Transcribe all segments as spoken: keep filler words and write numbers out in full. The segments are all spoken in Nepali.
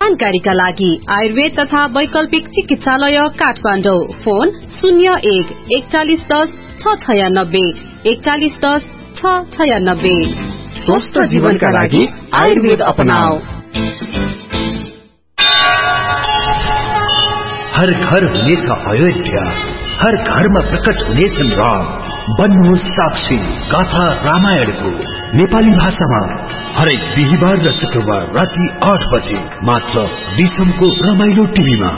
जानकारीका लागि आयुर्वेद तथा वैकल्पिक चिकित्सालय काठमाडौँ फोन शून्य एक एकचालिस दस छ छयानब्बे एकचालिस दस छ छयानब्बे। स्वस्थ जीवनका लागि आयुर्वेद अपनाओ। हर घर हुनेछ अयोध्या, हर घरमा प्रकट हुनेछन् राम। बन्नुहोस् साक्षी गाथा रामायणको नेपाली भाषामा हरेक बिहिबार र शुक्रबार राति आठ बजे मात्र दिसमको रमाइलो टिभीमा।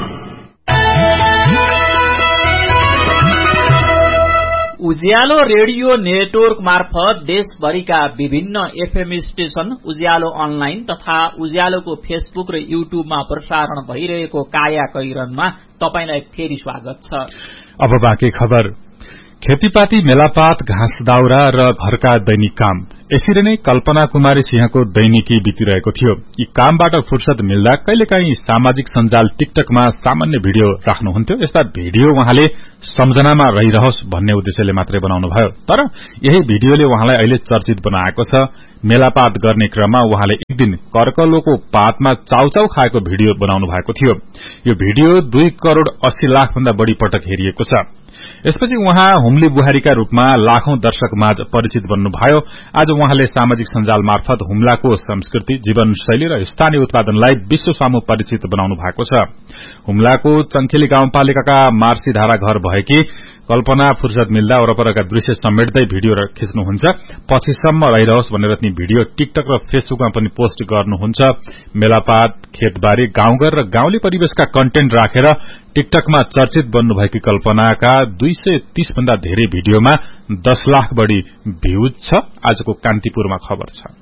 उज्यालो रेडियो नेटवर्क मार्फत देशभरिका विभिन्न एफएम स्टेशन, उज्यालो अनलाइन तथा उज्यालोको फेसबुक र युट्युबमा प्रसारण भइरहेको काया कैरनमा तपाईलाई फेरि स्वागत छ। अब बाँकी खबर। खेतीपाती, मेलापात, घाँस दाउरा र घरका दैनिक काम, यसरी नै कल्पना कुमारी सिंहको दैनिकी बितिरहेको थियो। यी कामबाट फुर्सद मिल्दा कहिलेकाहीँ सामाजिक सञ्जाल टिकटकमा सामान्य भिडियो राख्नुहुन्थ्यो। यस्ता भिडियो उहाँले सम्झनामा रहिरहोस् भन्ने उद्देश्यले मात्रै बनाउनुभयो। तर यही भिडियोले उहाँलाई अहिले चर्चित बनाएको छ। मेलापात गर्ने क्रममा उहाँले एक दिन कर्कलोको पातमा चाउचाउ खाएको भिडियो बनाउनु भएको थियो। यो भिडियो दुई करोड़ अस्सी लाख भन्दा बढ़ी पटक हेरिएको छ। यसपछि उहाँ हुम्ली बुहारीका रूपमा लाखौं दर्शक माझ परिचित बन्नुभयो। आज उहाँले सामाजिक सञ्जाल मार्फत हुम्लाको संस्कृति, जीवनशैली र स्थानीय उत्पादनलाई विश्व सामु परिचित बनाउनु भएको छ। हुम्लाको चंखेली गाउँपालिकाका मार्सीधारा घर भएकी कल्पना फुर्सद मिल्दा वरपरका दृश्य समेट्दै भिडियो खिच्नुहुन्छ। पछिसम्म रहिरहोस् भनेर ती भिडियो टिकटक र फेसबुकमा पनि पोस्ट गर्नुहुन्छ। मेलापात, खेतबारी, गाउँघर र गाउँले परिवेशका कन्टेन्ट राखेर टिकटकमा चर्चित बन्नुभएकी कल्पनाका दुई सय तीस भन्दा धेरै भिडियोमा दस लाख बढ़ी भ्यूज छ। आजको कान्तिपुरमा खबर छ।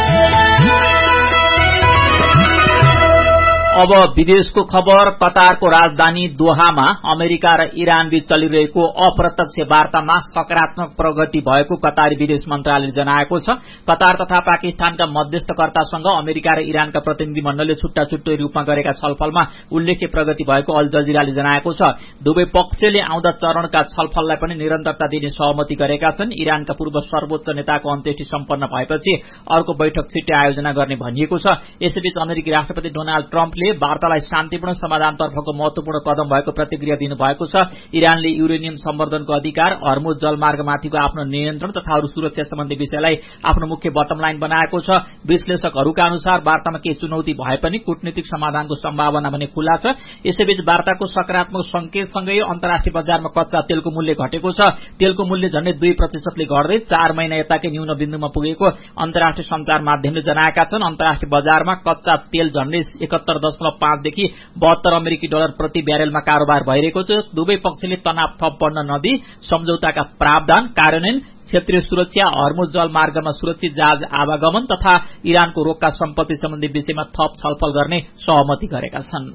अब विदेशको खबर। कतारको राजधानी दोहामा अमेरिका र इरान बीच चलिरहेको अप्रत्यक्ष वार्तामा सकारात्मक प्रगति भएको कतारी विदेश मन्त्रालयले जनाएको छ। कतार तथा पाकिस्तानका मध्यस्थकर्तासँग अमेरिका र इरानका प्रतिनिधि मण्डलले छुट्टा छुट्टै रूपमा गरेका छलफलमा उल्लेख्य प्रगति भएको अल जजिराले जनाएको छ। दुवै पक्षले आउँदा चरणका छलफललाई पनि निरन्तरता दिने सहमति गरेका छन्। इरानका पूर्व सर्वोच्च नेताको अन्त्येष्टि सम्पन्न भएपछि अर्को बैठक छिट्टै आयोजना गर्ने भनिएको छ। यसैबीच अमेरिकी राष्ट्रपति डोनाल्ड ट्रम्पले वार्तालाई शान्तिपूर्ण समाधानतर्फको महत्वपूर्ण कदम भएको प्रतिक्रिया दिनुभएको छ। इरानले युरेनियम सम्वर्धनको अधिकार, हर्मुज जलमार्गमाथिको आफ्नो नियन्त्रण तथा अरू सुरक्षा सम्बन्धी विषयलाई आफ्नो मुख्य बटम लाइन बनाएको छ। विश्लेषकहरूका अनुसार वार्तामा केही चुनौती भए पनि कूटनीतिक समाधानको सम्भावना भने खुला छ। यसैबीच वार्ताको सकारात्मक संकेतसँगै अन्तर्राष्ट्रिय बजारमा कच्चा तेलको मूल्य घटेको छ। तेलको मूल्य झण्डै दुई प्रतिशतले घट्दै चार महिना यताकै न्यून बिन्दुमा पुगेको अन्तर्राष्ट्रिय संचार माध्यमले जनाएका छन्। अन्तर्राष्ट्रिय बजारमा कच्चा तेल झण्डै एकहत्तर दशमलव पाँचदेखि बहत्तर अमेरिकी डलर प्रति ब्यारेलमा कारोबार भइरहेको छ। दुवै पक्षले तनाव थप बढ्न नदिई सम्झौताका प्रावधान कार्यान्वयन, क्षेत्रीय सुरक्षा, हर्मुज जलमार्गमा सुरक्षित जहाज आवागमन तथा इरानको रोक्का सम्पत्ति सम्बन्धी विषयमा थप छलफल गर्ने सहमति गरेका छन्।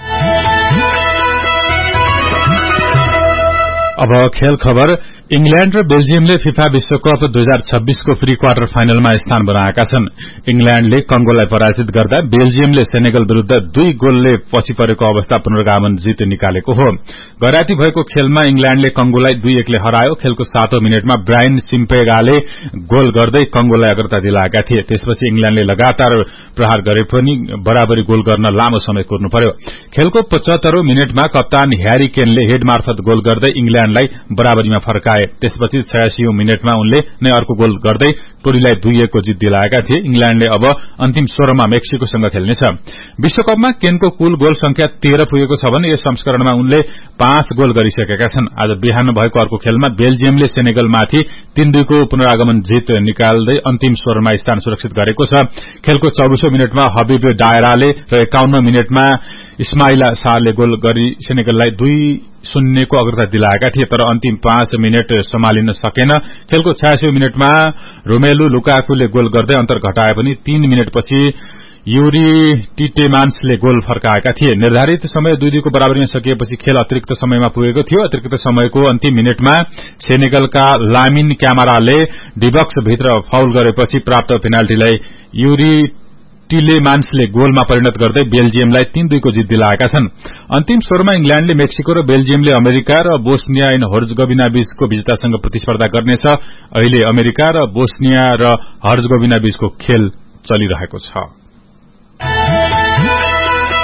अब खेल खबर। इंग्ल्याण्ड र बेल्जियमले फिफा विश्वकप दुई हजार छब्बीसको प्री क्वार्टर फाइनलमा स्थान बनाएका छन्। इंग्ल्याण्डले कंगोलाई पराजित गर्दा बेल्जियमले सेनेगल विरूद्ध दुई गोलले पछि परेको अवस्था पुनर्गमन जित निकालेको हो। गैराती भएको खेलमा इंग्ल्याण्डले कंगोलाई दुई एकले हरायो। खेलको सातौं मिनटमा ब्रायन सिम्पेगाले गोल गर्दै कंगोलाई अग्रता दिलाएका थिए। त्यसपछि इंग्ल्याण्डले लगातार प्रहार गरे पनि बराबरी गोल गर्न लामो समय कुर्नु पर्यो। खेलको पचहत्तरौं मिनटमा कप्तान ह्यारी केनले हेड मार्फत गोल गर्दै इंग्ल्याण्डलाई बराबरीमा फर्काए। त्यसपछि छयासीऔं मिनटमा उनले नै अर्को गोल गर्दै टोलीलाई दुई एक को जित दिलाएका थिए। इंग्ल्याण्डले अब अन्तिम सोह्रमा मेक्सिकोसँग खेल्नेछ। विश्वकपमा केनको कुल गोल संख्या तेह्र पुगेको छ भने यस संस्करणमा उनले पाँच गोल गरिसकेका छन्। आज बिहान भएको अर्को खेलमा बेल्जियमले सेनेगलमाथि तीन दुईको पुनरागमन जित निकाल्दै अन्तिम सोह्रमा स्थान सुरक्षित गरेको छ। खेलको चौबीसौं मिनटमा हबीब डायराले र एकाउन्न मिनटमा इस्माइला शाहले गोल गरी सेनेगललाई दुई शून्यको अग्रता दिलाएका थिए। तर अन्तिम पाँच मिनट सम्हालिन सकेन। खेलको छयासी मिनटमा रोमेलु लुकाकुले गोल गर्दै अन्तर घटाए पनि तीन मिनटपछि युरी टिटेमान्सले गोल फर्काएका थिए। निर्धारित समय दुई दुईको बराबरीमा सकिएपछि खेल अतिरिक्त समयमा पुगेको थियो। अतिरिक्त समयको अन्तिम मिनटमा सेनेगलका लामिन क्यामाराले डिबक्स भित्र फाउल गरेपछि प्राप्त पेनाल्टीलाई युरी टिलेमान्सले गोलमा परिणत गर्दै बेल्जियमलाई तीन दुईको जित दिलाएका छन्। अन्तिम सोह्रमा इंग्ल्याण्डले मेक्सिको र बेल्जियमले अमेरिका र बोस्निया इन हर्जगोभिना बीचको विजेतासँग प्रतिस्पर्धा गर्नेछ। अहिले अमेरिका र बोस्निया र हर्जगोभिना बीचको खेल चलिरहेको छ।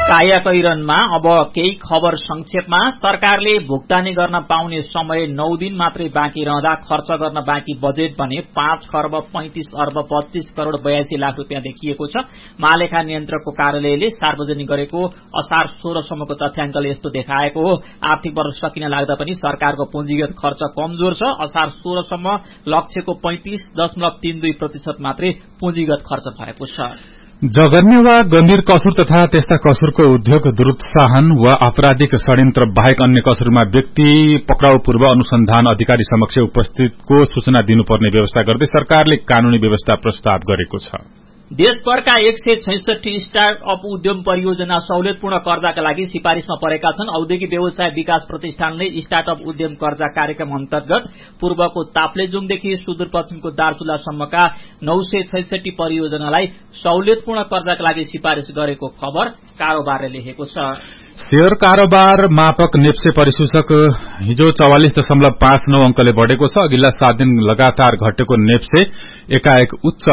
कायाकैरनमा अब केही खबर संक्षेपमा। सरकारले भुक्तानी गर्न पाउने समय नौ दिन मात्रै बाँकी रहँदा खर्च गर्न बाँकी बजेट भने पाँच खर्ब पैंतिस अर्ब बत्तीस करोड़ बयासी लाख रूपियाँ देखिएको छ। महालेखा नियन्त्रकको कार्यालयले सार्वजनिक गरेको असार सोह्रसम्मको तथ्याङ्कले यस्तो देखाएको हो। आर्थिक वर्ष सकिन लाग्दा पनि सरकारको पुँजीगत खर्च कमजोर छ। असार सोह्रसम्म लक्ष्यको पैंतिस दशमलव तीन दुई प्रतिशत मात्रै पुँजीगत खर्च भएको छ। जघन्य वा गम्भीर कसुर तथा त्यस्ता कसुरको उद्योग दुरुत्साहन वा आपराधिक षड्यन्त्र बाहेक अन्य कसुरमा व्यक्ति पक्राउ पूर्व अनुसन्धान अधिकारी समक्ष उपस्थितको सूचना दिनुपर्ने व्यवस्था गर्दै सरकारले कानूनी व्यवस्था प्रस्ताव गरेको छ। देशभरका एक सय छैसठी स्टार्टअप उद्यम परियोजना सहुलियतपूर्ण कर्जाका लागि सिफारिशमा परेका छन्। औद्योगिक व्यवसाय विकास प्रतिष्ठानले स्टार्टअप उद्यम कर्जा कार्यक्रम अन्तर्गत पूर्वको ताप्लेजुङदेखि सुदूरपश्चिमको दार्चुलासम्मका नौ सय छैसठी परियोजनालाई सहुलियतपूर्ण कर्जाका लागि सिफारिश गरेको खबर कारोबारले लेखेको छ। शेयर कारोबार मापक नेप्से परिसूचक हिजो चौवालिस दशमलव पाँच नौ अंकले बढ़ेको छ। अघिल्ला सात दिन लगातार घटेको नेप्से एकाएक उच्च